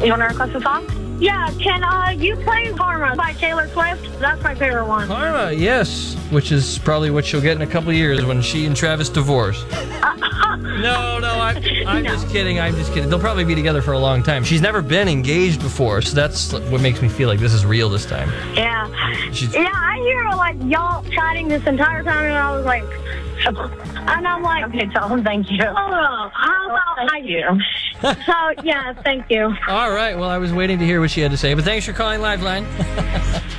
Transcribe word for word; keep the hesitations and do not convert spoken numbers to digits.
You want to request a song? Yeah, can uh, you play Karma by Taylor Swift? That's my favorite one. Karma, yes. Which is probably what she'll get in a couple of years when she and Travis divorce. No, no, I'm, I'm no. just kidding. I'm just kidding. They'll probably be together for a long time. She's never been engaged before, so that's what makes me feel like this is real this time. Yeah. She's, yeah, I hear like y'all chatting this entire time, and I was like, and I'm like, okay, tell him thank you. Oh, how about I do? So, yeah, thank you. All right. Well, I was waiting to hear what she had to say, but thanks for calling Lifeline.